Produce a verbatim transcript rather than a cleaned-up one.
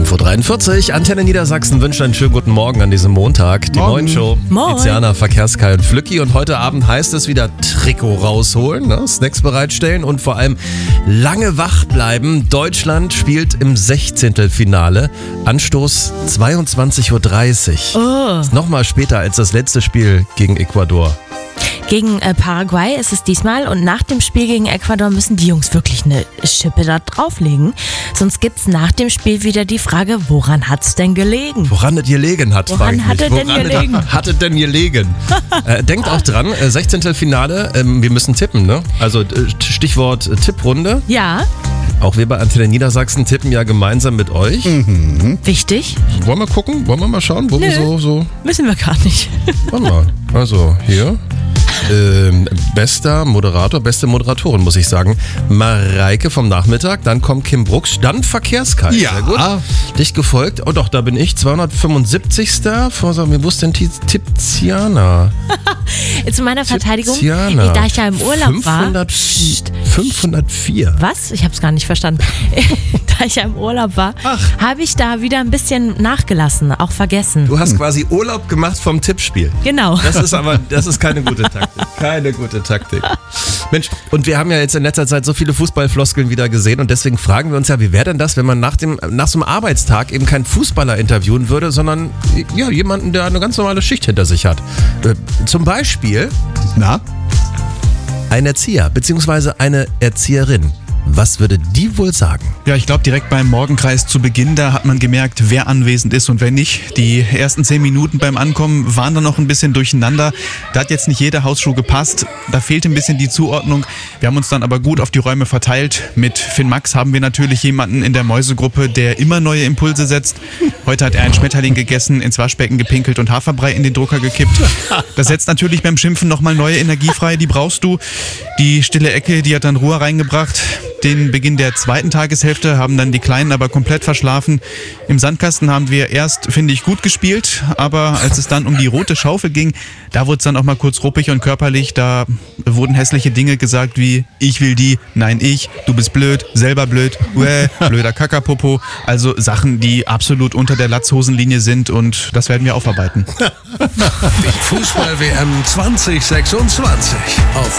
fünf Uhr dreiundvierzig. Antenne Niedersachsen wünscht einen schönen guten Morgen an diesem Montag. Die neuen Show. Moin. Tiziana, Verkehrskai und Flücki. Und heute Abend heißt es wieder Trikot rausholen, ne? Snacks bereitstellen und vor allem lange wach bleiben. Deutschland spielt im Sechzehntelfinale. Anstoß zweiundzwanzig Uhr dreißig. Oh. Ist nochmal später als das letzte Spiel gegen Ecuador. Gegen äh, Paraguay ist es diesmal und nach dem Spiel gegen Ecuador müssen die Jungs wirklich eine Schippe da drauflegen. Sonst gibt's nach dem Spiel wieder die Frage, woran hat's denn gelegen? Woran es gelegen hat, Woran frage ich mich. hat es denn gelegen? Hat, hat es denn gelegen? äh, denkt auch dran, äh, Sechzehntelfinale, ähm, wir müssen tippen, ne? Also äh, Stichwort äh, Tipprunde. Ja, Auch wir bei Antenne Niedersachsen tippen ja gemeinsam mit euch. Mhm. wichtig. Wollen wir gucken? Wollen wir mal schauen, wo Nö. wir so, so... Müssen wir gar nicht. Warte mal. Also, hier. Ähm, bester Moderator, beste Moderatorin, muss ich sagen. Mareike vom Nachmittag, dann kommt Kim Brucksch, dann Verkehrskai. Ja. Sehr gut. Dicht gefolgt. Oh doch, da bin ich, zweihundertfünfundsiebzigster Vor, wie wo ist denn die Tiziana? Zu meiner Verteidigung, Tiziana. äh, da ich ja im Urlaub fünfhundert, war. fünfhundertvier. Was? Ich habe es gar nicht verstanden. Da ich ja im Urlaub war, habe ich da wieder ein bisschen nachgelassen, auch vergessen. Du hast quasi Urlaub gemacht vom Tippspiel. Genau. Das ist aber, das ist keine gute Taktik. Keine gute Taktik. Mensch, und wir haben ja jetzt in letzter Zeit so viele Fußballfloskeln wieder gesehen und deswegen fragen wir uns ja, wie wäre denn das, wenn man nach dem, nach so einem Arbeitstag eben keinen Fußballer interviewen würde, sondern ja, jemanden, der eine ganz normale Schicht hinter sich hat. Äh, zum Beispiel Na? ein Erzieher, beziehungsweise eine Erzieherin. Was würde die wohl sagen? Ja, ich glaube, direkt beim Morgenkreis zu Beginn, da hat man gemerkt, wer anwesend ist und wer nicht. Die ersten zehn Minuten beim Ankommen waren dann noch ein bisschen durcheinander. Da hat jetzt nicht jeder Hausschuh gepasst. Da fehlte ein bisschen die Zuordnung. Wir haben uns dann aber gut auf die Räume verteilt. Mit Finn Max haben wir natürlich jemanden in der Mäusegruppe, der immer neue Impulse setzt. Heute hat er einen Schmetterling gegessen, ins Waschbecken gepinkelt und Haferbrei in den Drucker gekippt. Das setzt natürlich beim Schimpfen nochmal neue Energie frei. Die brauchst du. Die stille Ecke, die hat dann Ruhe reingebracht. Den Beginn der zweiten Tageshälfte haben dann die Kleinen aber komplett verschlafen. Im Sandkasten haben wir erst, finde ich, gut gespielt, aber als es dann um die rote Schaufel ging, da wurde es dann auch mal kurz ruppig und körperlich. Da wurden hässliche Dinge gesagt wie, ich will die, nein ich, du bist blöd, selber blöd, uäh, blöder Kakapopo. Also Sachen, die absolut unter der Latzhosenlinie sind und das werden wir aufarbeiten. Die Fußball-W M zwanzig sechsundzwanzig auf